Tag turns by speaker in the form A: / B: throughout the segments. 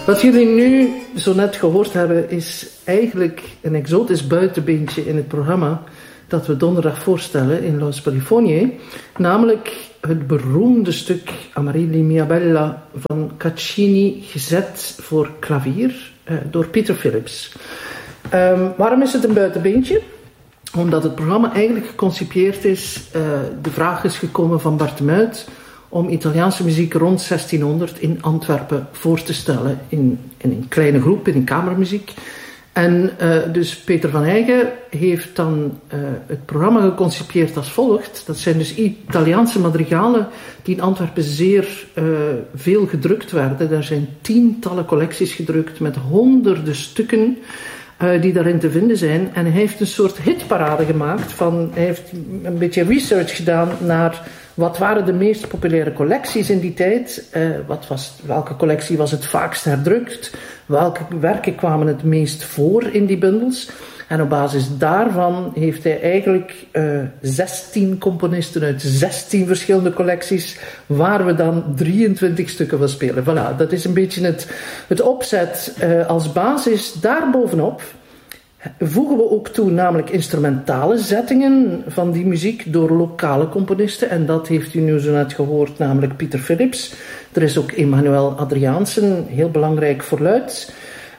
A: Wat jullie nu zo net gehoord hebben is eigenlijk een exotisch buitenbeentje in het programma dat we donderdag voorstellen in Los Polifonië, namelijk het beroemde stuk Amarylli mia bella van Caccini, gezet voor klavier door Peter Phillips. Waarom is het een buitenbeentje? Omdat het programma eigenlijk geconcipieerd is, de vraag is gekomen van Bart de Muit om Italiaanse muziek rond 1600 in Antwerpen voor te stellen in een kleine groep, in kamermuziek. En dus Peter van Eygen heeft dan het programma geconcipieerd als volgt. Dat zijn dus Italiaanse madrigalen die in Antwerpen zeer veel gedrukt werden. Daar zijn tientallen collecties gedrukt met honderden stukken die daarin te vinden zijn. En hij heeft een soort hitparade gemaakt. Hij heeft een beetje research gedaan naar wat waren de meest populaire collecties in die tijd. Welke collectie was het vaakst herdrukt? Welke werken kwamen het meest voor in die bundels? En op basis daarvan heeft hij eigenlijk 16 componisten uit 16 verschillende collecties, waar we dan 23 stukken van spelen. Voilà, dat is een beetje het opzet als basis. Daarbovenop voegen we ook toe namelijk instrumentale zettingen van die muziek door lokale componisten. En dat heeft u nu zo net gehoord, namelijk Peter Phillips. Er is ook Emanuel Adriaansen, heel belangrijk voor luid.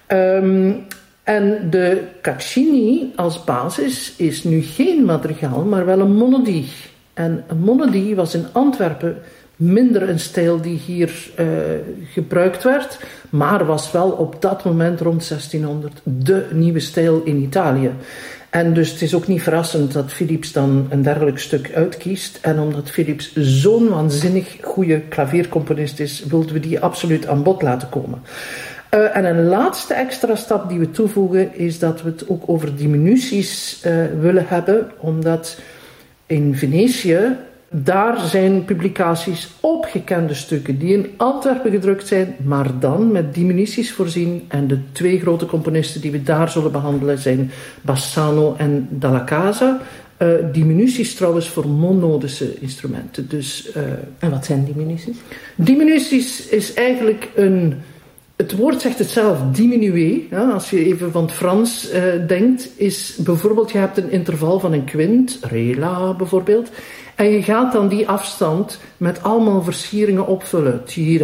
A: En de Caccini als basis is nu geen madrigaal, maar wel een monodie. En een monodie was in Antwerpen minder een stijl die hier gebruikt werd, maar was wel op dat moment rond 1600 de nieuwe stijl in Italië. En dus het is ook niet verrassend dat Philips dan een dergelijk stuk uitkiest. En omdat Philips zo'n waanzinnig goede klaviercomponist is, wilden we die absoluut aan bod laten komen. En een laatste extra stap die we toevoegen is dat we het ook over diminuties willen hebben, omdat in Venetië, daar zijn publicaties op gekende stukken die in Antwerpen gedrukt zijn, maar dan met diminuties voorzien. En de twee grote componisten die we daar zullen behandelen zijn Bassano en Dalla Casa. Diminuties trouwens voor monodische instrumenten.
B: En wat zijn diminuties?
A: Diminuties is eigenlijk het woord zegt het zelf, diminué. Ja, als je even van het Frans denkt, is bijvoorbeeld, je hebt een interval van een kwint, re, la bijvoorbeeld, en je gaat dan die afstand met allemaal versieringen opvullen.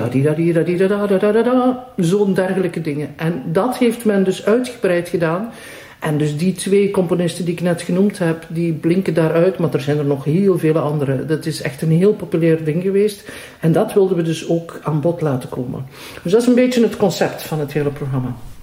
A: Zo'n dergelijke dingen. En dat heeft men dus uitgebreid gedaan. En dus die twee componisten die ik net genoemd heb, die blinken daaruit, maar er zijn er nog heel vele andere. Dat is echt een heel populair ding geweest. En dat wilden we dus ook aan bod laten komen. Dus dat is een beetje het concept van het hele programma.